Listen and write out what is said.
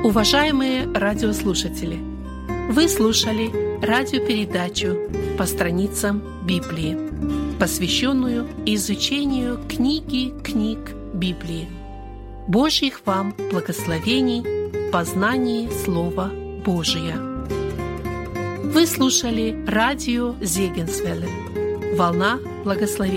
Уважаемые радиослушатели, вы слушали радиопередачу «По страницам Библии», посвященную изучению книг Библии. Божьих вам благословений в познании Слова Божия. Вы слушали радио Зегенсвелле «Волна благословения».